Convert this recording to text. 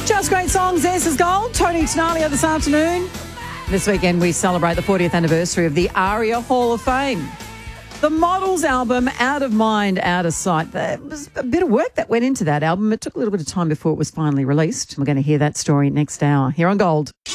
Just great songs. This is Gold. Tony Tenalia this afternoon. This weekend we celebrate the 40th anniversary of the ARIA Hall of Fame. The Models album, Out of Mind, Out of Sight. There was a bit of work that went into that album. It took a little bit of time before it was finally released. We're going to hear that story next hour here on Gold.